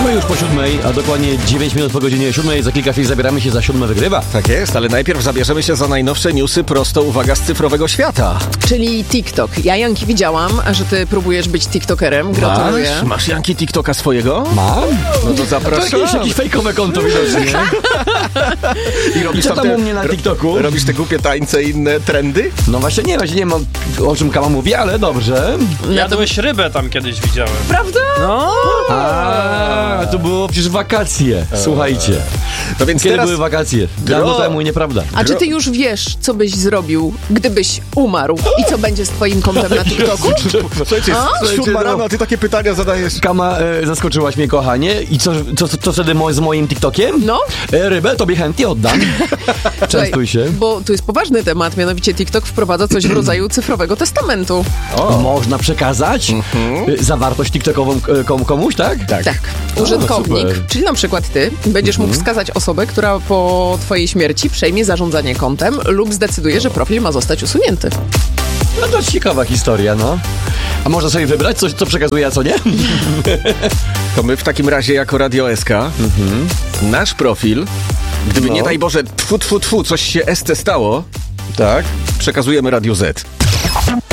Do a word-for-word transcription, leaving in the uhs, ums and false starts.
No już po siódmej, a dokładnie dziewięć minut po godzinie siódmej. Za kilka chwil zabieramy się za Siódme Wygrywa. Tak jest, ale najpierw zabierzemy się za najnowsze newsy prosto, uwaga, z cyfrowego świata. Czyli TikTok. Ja, Janki, widziałam, że ty próbujesz być tiktokerem. Gratuluję. Masz, masz Janki TikToka swojego? Mam? No to To zapraszam. jakieś, jakieś fejkowe konto widocznie. I robisz Co tam te, u mnie na TikToku? Robisz te głupie tańce i inne trendy? No właśnie nie, właśnie nie wiem o, o czym Kama mówi, ale dobrze. Jadłeś rybę tam kiedyś, widziałem. Prawda? No. A, to było przecież wakacje. Słuchajcie. No więc Kiedy teraz... były wakacje? Dawno temu i nieprawda. A czy ty już wiesz, co byś zrobił, gdybyś umarł? I co będzie z twoim kontem na TikToku? Słuchajcie, siódma rano, a ty takie pytania zadajesz. Kama, e, zaskoczyłaś mnie, kochanie. I co, co, co, co wtedy mo- z moim TikTokiem? No. E, rybę tobie chętnie oddam. Częstuj się. Bo tu jest poważny temat, mianowicie TikTok wprowadza coś w rodzaju cyfrowego testamentu. O. Można przekazać Mhm. e, zawartość TikTokową e, komu, komuś, tak? Tak. Tak. Użytkownik, super. czyli na przykład ty, będziesz mógł wskazać osobę, która po twojej śmierci przejmie zarządzanie kontem lub zdecyduje, że profil ma zostać usunięty. No to ciekawa historia, no. A można sobie wybrać coś, co przekazuje, a co nie? To my w takim razie jako Radio S K, mhm. nasz profil, gdyby No. nie daj Boże, tfu, tfu, tfu, coś się S T stało, Tak. przekazujemy Radio Z.